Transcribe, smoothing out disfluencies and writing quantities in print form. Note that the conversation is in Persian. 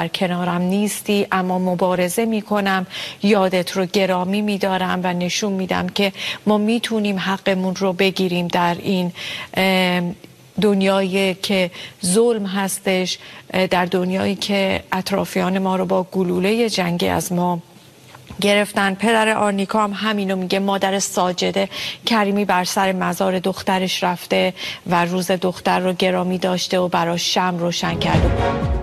در کنارم نیستی اما مبارزه میکنم، یادت رو گرامی میدارم و نشون میدم که ما میتونیم حقمون رو بگیریم در این دنیایی که ظلم هستش، در دنیایی که اطرافیان ما رو با گلوله جنگی از ما گرفتن. پدر آرنیکا هم همینو میگه. مادر ساجده کریمی بر سر مزار دخترش رفته و روز دختر رو گرامی داشته و براش شمع روشن کرده.